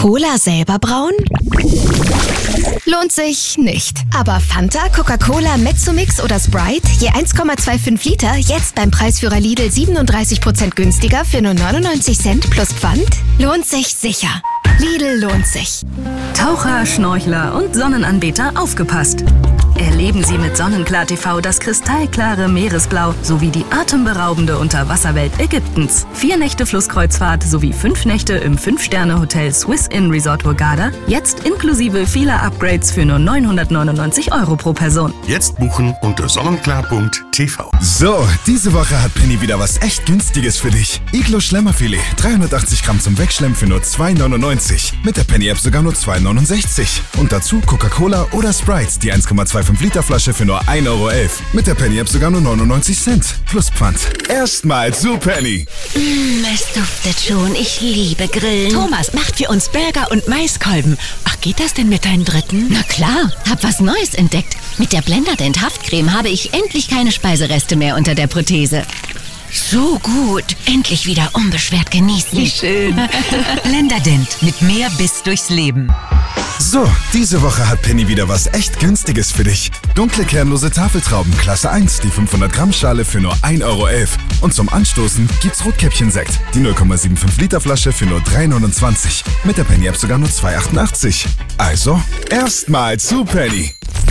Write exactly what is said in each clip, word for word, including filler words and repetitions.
Cola selber brauen? Lohnt sich nicht. Aber Fanta, Coca-Cola, Mezzomix oder Sprite, je eins Komma fünfundzwanzig Liter, jetzt beim Preisführer Lidl siebenunddreißig Prozent günstiger für nur neunundneunzig Cent plus Pfand? Lohnt sich sicher. Lidl lohnt sich. Taucher, Schnorchler und Sonnenanbeter, aufgepasst! Erleben Sie mit Sonnenklar T V das kristallklare Meeresblau sowie die atemberaubende Unterwasserwelt Ägyptens. Vier Nächte Flusskreuzfahrt sowie fünf Nächte im fünf-Sterne-Hotel Swiss Inn Resort Hurghada, jetzt inklusive vieler Upgrades für nur neunhundertneunundneunzig Euro pro Person. Jetzt buchen unter sonnenklar punkt t v. So, diese Woche hat Penny wieder was echt Günstiges für dich. Iglo Schlemmerfilet, dreihundertachtzig Gramm zum Wegschlemmen für nur zwei neunundneunzig. Mit der Penny-App sogar nur zwei neunundsechzig. Und dazu Coca-Cola oder Sprite, die eins Komma fünfundzwanzig Liter Flasche für nur ein Euro elf. Mit der Penny-App sogar nur neunundneunzig Cent. Plus Pfand. Erstmal zu Penny. Mm, es duftet schon. Ich liebe Grillen. Thomas macht für uns Burger und Maiskolben. Ach, geht das denn mit deinen Dritten? Na klar, hab was Neues entdeckt. Mit der Blenderdent Haftcreme habe ich endlich keine Speisereste mehr unter der Prothese. So gut. Endlich wieder unbeschwert genießen. Wie schön. Blenderdent mit mehr Biss durchs Leben. So, diese Woche hat Penny wieder was echt Günstiges für dich. Dunkle kernlose Tafeltrauben Klasse eins, die fünfhundert Gramm Schale für nur ein Euro elf. Und zum Anstoßen gibt's Rotkäppchen-Sekt, die null Komma fünfundsiebzig Liter Flasche für nur drei neunundzwanzig. Mit der Penny-App sogar nur zwei achtundachtzig. Also, erstmal zu Penny.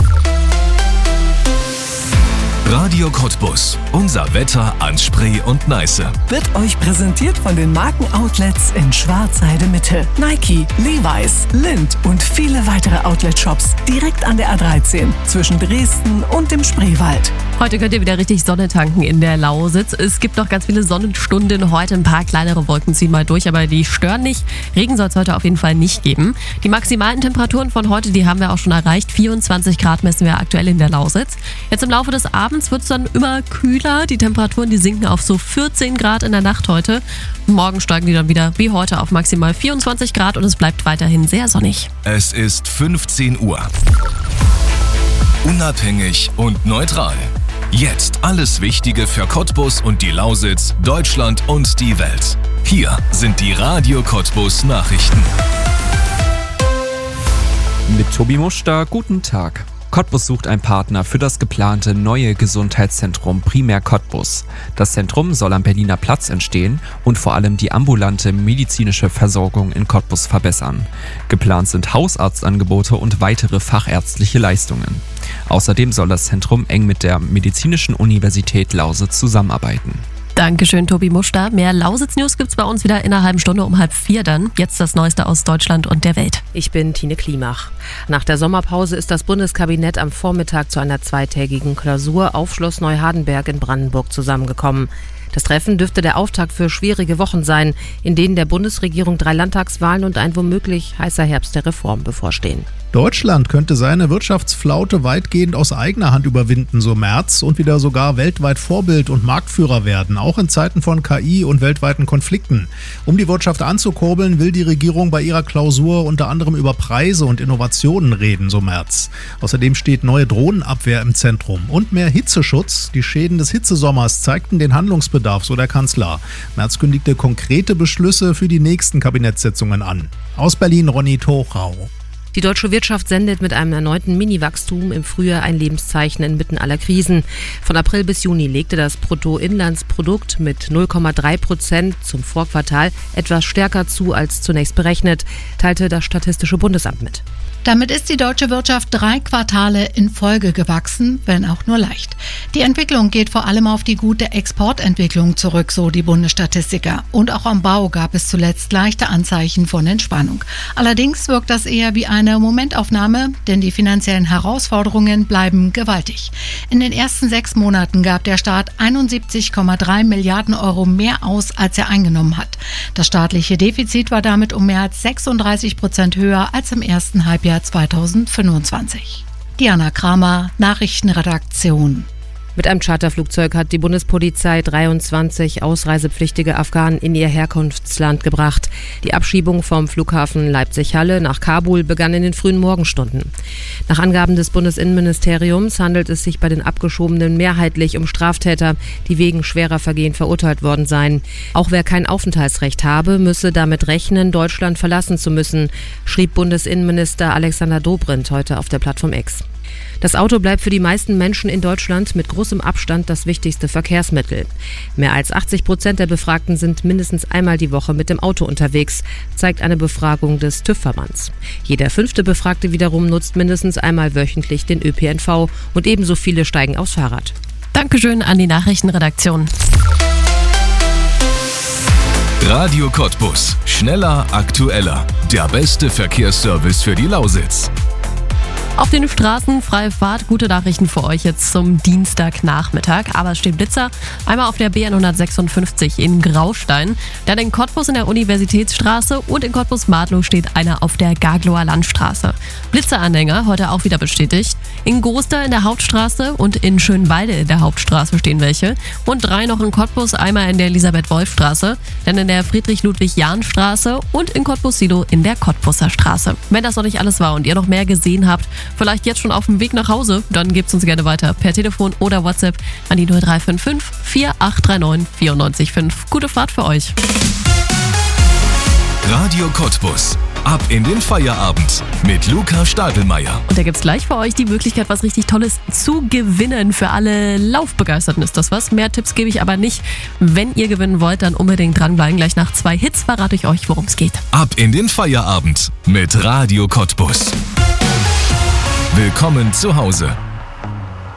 Radio Cottbus. Unser Wetter an Spree und Neiße. Wird euch präsentiert von den Markenoutlets in Schwarzheide Mitte. Nike, Levi's, Lindt und viele weitere Outlet-Shops direkt an der A dreizehn zwischen Dresden und dem Spreewald. Heute könnt ihr wieder richtig Sonne tanken in der Lausitz. Es gibt noch ganz viele Sonnenstunden. Heute ein paar kleinere Wolken ziehen mal durch, aber die stören nicht. Regen soll es heute auf jeden Fall nicht geben. Die maximalen Temperaturen von heute, die haben wir auch schon erreicht. vierundzwanzig Grad messen wir aktuell in der Lausitz. Jetzt im Laufe des Abends wird es dann immer kühler. Die Temperaturen, die sinken auf so vierzehn Grad in der Nacht heute. Morgen steigen die dann wieder wie heute auf maximal vierundzwanzig Grad und es bleibt weiterhin sehr sonnig. Es ist fünfzehn Uhr. Unabhängig und neutral. Jetzt alles Wichtige für Cottbus und die Lausitz, Deutschland und die Welt. Hier sind die Radio Cottbus Nachrichten. Mit Tobi Muster, guten Tag. Cottbus sucht einen Partner für das geplante neue Gesundheitszentrum Primär Cottbus. Das Zentrum soll am Berliner Platz entstehen und vor allem die ambulante medizinische Versorgung in Cottbus verbessern. Geplant sind Hausarztangebote und weitere fachärztliche Leistungen. Außerdem soll das Zentrum eng mit der Medizinischen Universität Lausitz zusammenarbeiten. Dankeschön, Tobi Muster. Mehr Lausitz-News gibt's bei uns wieder in einer halben Stunde um halb vier dann. Jetzt das Neueste aus Deutschland und der Welt. Ich bin Tine Klimach. Nach der Sommerpause ist das Bundeskabinett am Vormittag zu einer zweitägigen Klausur auf Schloss Neuhardenberg in Brandenburg zusammengekommen. Das Treffen dürfte der Auftakt für schwierige Wochen sein, in denen der Bundesregierung drei Landtagswahlen und ein womöglich heißer Herbst der Reform bevorstehen. Deutschland könnte seine Wirtschaftsflaute weitgehend aus eigener Hand überwinden, so Merz, und wieder sogar weltweit Vorbild und Marktführer werden, auch in Zeiten von K I und weltweiten Konflikten. Um die Wirtschaft anzukurbeln, will die Regierung bei ihrer Klausur unter anderem über Preise und Innovationen reden, so Merz. Außerdem steht neue Drohnenabwehr im Zentrum und mehr Hitzeschutz. Die Schäden des Hitzesommers zeigten den Handlungsbedarf, so der Kanzler. Merz kündigte konkrete Beschlüsse für die nächsten Kabinettssitzungen an. Aus Berlin Ronny Tochau. Die deutsche Wirtschaft sendet mit einem erneuten Mini-Wachstum im Frühjahr ein Lebenszeichen inmitten aller Krisen. Von April bis Juni legte das Bruttoinlandsprodukt mit null Komma drei Prozent zum Vorquartal etwas stärker zu als zunächst berechnet, teilte das Statistische Bundesamt mit. Damit ist die deutsche Wirtschaft drei Quartale in Folge gewachsen, wenn auch nur leicht. Die Entwicklung geht vor allem auf die gute Exportentwicklung zurück, so die Bundesstatistiker. Und auch am Bau gab es zuletzt leichte Anzeichen von Entspannung. Allerdings wirkt das eher wie eine Momentaufnahme, denn die finanziellen Herausforderungen bleiben gewaltig. In den ersten sechs Monaten gab der Staat einundsiebzig Komma drei Milliarden Euro mehr aus, als er eingenommen hat. Das staatliche Defizit war damit um mehr als sechsunddreißig Prozent höher als im ersten Halbjahr zweitausendfünfundzwanzig. Diana Kramer, Nachrichtenredaktion. Mit einem Charterflugzeug hat die Bundespolizei dreiundzwanzig ausreisepflichtige Afghanen in ihr Herkunftsland gebracht. Die Abschiebung vom Flughafen Leipzig-Halle nach Kabul begann in den frühen Morgenstunden. Nach Angaben des Bundesinnenministeriums handelt es sich bei den Abgeschobenen mehrheitlich um Straftäter, die wegen schwerer Vergehen verurteilt worden seien. Auch wer kein Aufenthaltsrecht habe, müsse damit rechnen, Deutschland verlassen zu müssen, schrieb Bundesinnenminister Alexander Dobrindt heute auf der Plattform X. Das Auto bleibt für die meisten Menschen in Deutschland mit großem Abstand das wichtigste Verkehrsmittel. Mehr als achtzig Prozent der Befragten sind mindestens einmal die Woche mit dem Auto unterwegs, zeigt eine Befragung des TÜV-Verbands. Jeder fünfte Befragte wiederum nutzt mindestens einmal wöchentlich den Ö P N V und ebenso viele steigen aufs Fahrrad. Dankeschön an die Nachrichtenredaktion. Radio Cottbus. Schneller, aktueller. Der beste Verkehrsservice für die Lausitz. Auf den Straßen freie Fahrt, gute Nachrichten für euch jetzt zum Dienstagnachmittag. Aber es steht Blitzer, einmal auf der B N hundertsechsundfünfzig in Graustein, dann in Cottbus in der Universitätsstraße und in Cottbus-Martlow steht einer auf der Gagloer Landstraße. Blitzeranhänger heute auch wieder bestätigt. In Goster in der Hauptstraße und in Schönwalde in der Hauptstraße stehen welche. Und drei noch in Cottbus, einmal in der Elisabeth-Wolf-Straße, dann in der Friedrich-Ludwig-Jahn-Straße und in Cottbus-Silow in der Cottbuser Straße. Wenn das noch nicht alles war und ihr noch mehr gesehen habt, vielleicht jetzt schon auf dem Weg nach Hause, dann gebt's uns gerne weiter per Telefon oder WhatsApp an die null drei fünf fünf, vier acht drei neun, vier neun fünf. Gute Fahrt für euch. Radio Cottbus. Ab in den Feierabend mit Luca Stadelmeier. Und da gibt's gleich für euch die Möglichkeit, was richtig Tolles zu gewinnen. Für alle Laufbegeisterten ist das was. Mehr Tipps gebe ich aber nicht. Wenn ihr gewinnen wollt, dann unbedingt dranbleiben. Gleich nach zwei Hits verrate ich euch, worum es geht. Ab in den Feierabend mit Radio Cottbus. Willkommen zu Hause.